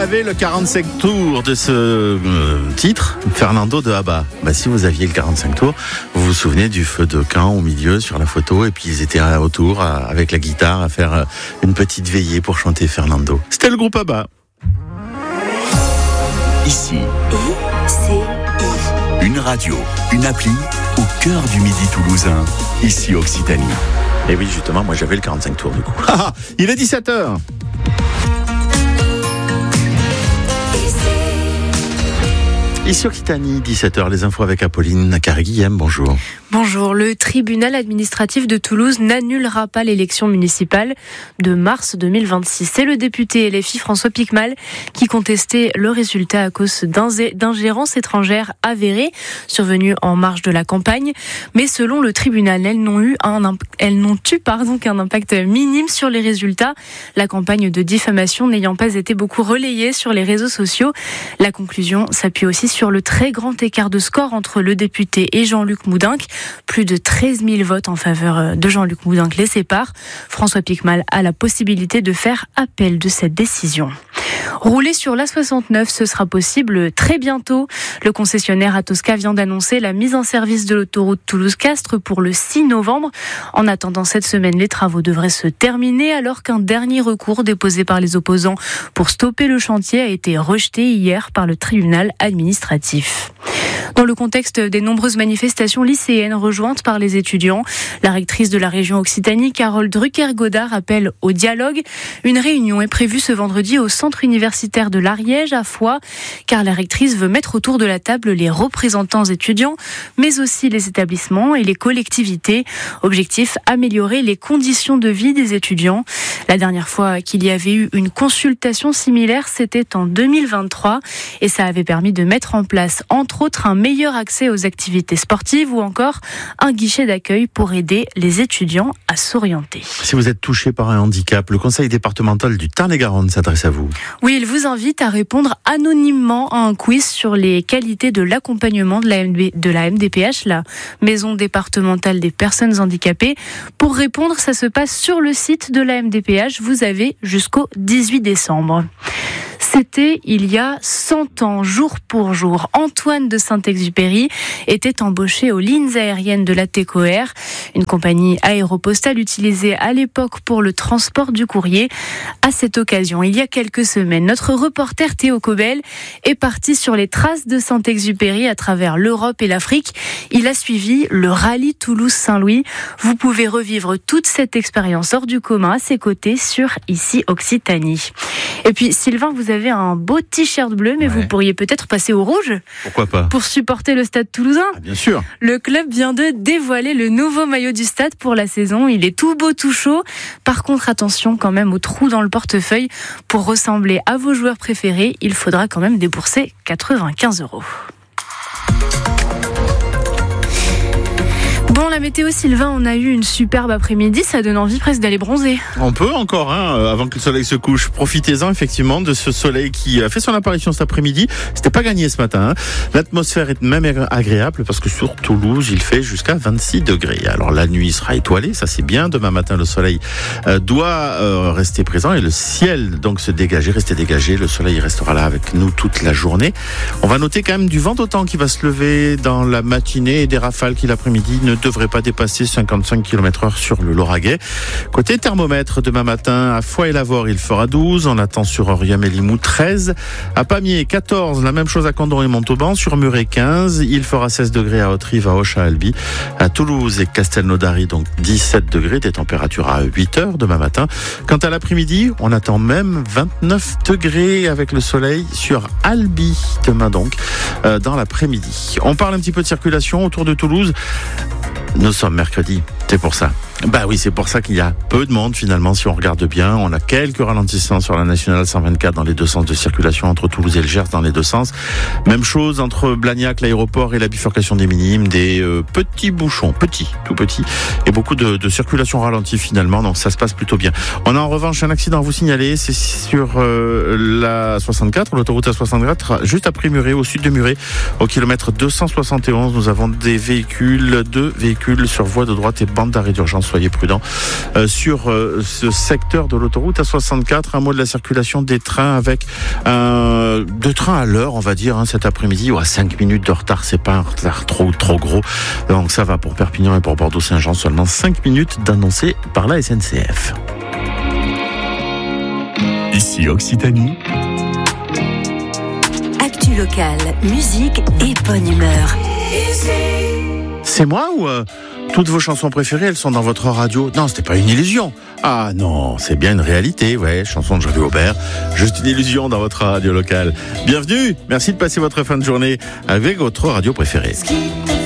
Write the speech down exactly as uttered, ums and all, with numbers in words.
avez le quarante-cinq tours de ce euh, titre, Fernando de Abba. Bah, si vous aviez le quarante-cinq tours, vous vous souvenez du feu de camp au milieu sur la photo, et puis ils étaient autour à, avec la guitare à faire euh, une petite veillée pour chanter Fernando. C'était le groupe Abba. Ici, I C I. Une radio, une appli au cœur du midi toulousain. Ici Occitanie. Et oui, justement, moi j'avais le quarante-cinq tours du coup. Il est dix-sept heures. Ici Occitanie, dix-sept heures, les infos avec Apolline Carré-Guillem, bonjour. Bonjour, le tribunal administratif de Toulouse n'annulera pas l'élection municipale de mars deux mille vingt-six. C'est le député L F I François Picmal qui contestait le résultat à cause d'ingérences étrangères avérées survenues en marge de la campagne. Mais selon le tribunal, elles n'ont eu un, elles n'ont eu pardon, qu'un impact minime sur les résultats. La campagne de diffamation n'ayant pas été beaucoup relayée sur les réseaux sociaux. La conclusion s'appuie aussi sur le très grand écart de score entre le député et Jean-Luc Moudinque. Plus de treize mille votes en faveur de Jean-Luc Moudinque les séparent. François Picmal a la possibilité de faire appel de cette décision. Rouler sur l'A soixante-neuf, ce sera possible très bientôt. Le concessionnaire Atosca vient d'annoncer la mise en service de l'autoroute Toulouse-Castres pour le six novembre. En attendant cette semaine, les travaux devraient se terminer alors qu'un dernier recours déposé par les opposants pour stopper le chantier a été rejeté hier par le tribunal administratif. Dans le contexte des nombreuses manifestations lycéennes rejointes par les étudiants, la rectrice de la région Occitanie, Carole Drucker-Godard, appelle au dialogue. Une réunion est prévue ce vendredi au centre universitaire de l'Ariège à Foix, car la rectrice veut mettre autour de la table les représentants étudiants, mais aussi les établissements et les collectivités. Objectif, améliorer les conditions de vie des étudiants. La dernière fois qu'il y avait eu une consultation similaire, c'était en deux mille vingt-trois, et ça avait permis de mettre en place, entre autres, un meilleur accès aux activités sportives ou encore un guichet d'accueil pour aider les étudiants à s'orienter. Si vous êtes touché par un handicap, le conseil départemental du Tarn-et-Garonne s'adresse à vous. Oui, il vous invite à répondre anonymement à un quiz sur les qualités de l'accompagnement de la, M D, de la M D P H, la Maison départementale des personnes handicapées. Pour répondre, ça se passe sur le site de la M D P H. Vous avez jusqu'au dix-huit décembre. C'était il y a cent ans, jour pour jour. Antoine de Saint-Exupéry était embauché aux lignes aériennes de la TECOR, une compagnie aéropostale utilisée à l'époque pour le transport du courrier. À cette occasion, il y a quelques semaines, notre reporter Théo Cobel est parti sur les traces de Saint-Exupéry à travers l'Europe et l'Afrique. Il a suivi le rallye Toulouse-Saint-Louis. Vous pouvez revivre toute cette expérience hors du commun à ses côtés sur Ici Occitanie. Et puis Sylvain, vous avez un beau t-shirt bleu, mais ouais. Vous pourriez peut-être passer au rouge. Pourquoi pas ? Pour supporter le Stade Toulousain. Ah, bien sûr. Le club vient de dévoiler le nouveau maillot du Stade pour la saison. Il est tout beau, tout chaud. Par contre, attention quand même aux trous dans le portefeuille. Pour ressembler à vos joueurs préférés, il faudra quand même débourser quatre-vingt-quinze euros. Bon, la météo, Sylvain, on a eu une superbe après-midi, ça donne envie presque d'aller bronzer. On peut encore, hein, avant que le soleil se couche. Profitez-en effectivement de ce soleil qui a fait son apparition cet après-midi. C'était pas gagné ce matin, hein. L'atmosphère est même agréable parce que sur Toulouse, il fait jusqu'à vingt-six degrés. Alors la nuit sera étoilée, ça c'est bien. Demain matin, le soleil euh, doit euh, rester présent et le ciel donc se dégager, rester dégagé. Le soleil restera là avec nous toute la journée. On va noter quand même du vent d'autant qui va se lever dans la matinée et des rafales qui l'après-midi ne devrait pas dépasser cinquante-cinq kilomètres heure sur le Lauragais. Côté thermomètre, demain matin, à Foix-et-Lavore, il fera douze. On attend sur Aurillac et Limoux treize. À Pamiers, quatorze. La même chose à Condom et Montauban. Sur Muret, quinze. Il fera seize degrés à Haute-Rive, à Auch, à Albi. À Toulouse et Castelnaudary, donc dix-sept degrés. Des températures à huit heures demain matin. Quant à l'après-midi, on attend même vingt-neuf degrés avec le soleil sur Albi. Demain donc, euh, dans l'après-midi. On parle un petit peu de circulation autour de Toulouse. Nous sommes mercredi, c'est pour ça. Bah oui, c'est pour ça qu'il y a peu de monde finalement si on regarde bien. On a quelques ralentissements sur la nationale cent vingt-quatre dans les deux sens de circulation entre Toulouse et le Gers dans les deux sens. Même chose entre Blagnac, l'aéroport et la bifurcation des Minimes, des euh, petits bouchons, petits, tout petits, et beaucoup de, de circulation ralentie finalement, donc ça se passe plutôt bien. On a en revanche un accident à vous signaler, c'est sur euh, la soixante-quatre, l'autoroute A soixante-quatre, juste après Muret, au sud de Muret, au kilomètre deux cent soixante et onze. Nous avons des véhicules, deux véhicules sur voie de droite et bande d'arrêt d'urgence soyez prudents euh, sur euh, ce secteur de l'autoroute A soixante-quatre. Un mot de la circulation des trains avec euh, deux trains à l'heure, on va dire, hein, cet après-midi. Ouais, cinq minutes de retard, c'est pas un retard trop trop gros. Donc ça va pour Perpignan et pour Bordeaux-Saint-Jean, seulement cinq minutes d'annoncé par la S N C F. Ici Occitanie. Actu local, musique et bonne humeur. C'est moi ou euh, toutes vos chansons préférées, elles sont dans votre radio? Non, c'était pas une illusion. Ah non, c'est bien une réalité, ouais, chanson de Jolie Aubert. Juste une illusion dans votre radio locale. Bienvenue, merci de passer votre fin de journée avec votre radio préférée.